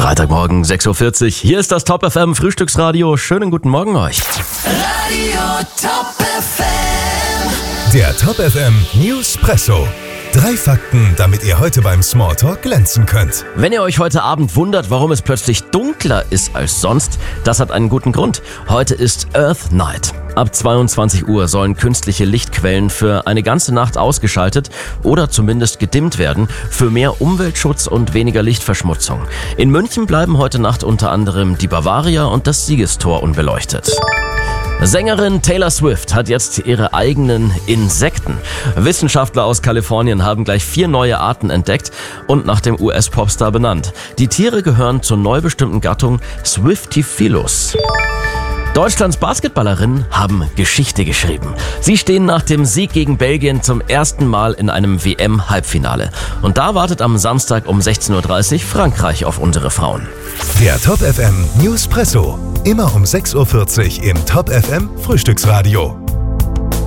Freitagmorgen, 6.40 Uhr. Hier ist das Top FM Frühstücksradio. Schönen guten Morgen euch. Radio Top FM. Der Top FM Newspresso. 3 Fakten, damit ihr heute beim Smalltalk glänzen könnt. Wenn ihr euch heute Abend wundert, warum es plötzlich dunkler ist als sonst, das hat einen guten Grund. Heute ist Earth Night. Ab 22 Uhr sollen künstliche Lichtquellen für eine ganze Nacht ausgeschaltet oder zumindest gedimmt werden, für mehr Umweltschutz und weniger Lichtverschmutzung. In München bleiben heute Nacht unter anderem die Bavaria und das Siegestor unbeleuchtet. Sängerin Taylor Swift hat jetzt ihre eigenen Insekten. Wissenschaftler aus Kalifornien haben gleich 4 neue Arten entdeckt und nach dem US-Popstar benannt. Die Tiere gehören zur neu bestimmten Gattung Swiftifilus. Deutschlands Basketballerinnen haben Geschichte geschrieben. Sie stehen nach dem Sieg gegen Belgien zum ersten Mal in einem WM-Halbfinale. Und da wartet am Samstag um 16.30 Uhr Frankreich auf unsere Frauen. Der Top FM Newspresso. Immer um 6.40 Uhr im Top FM Frühstücksradio.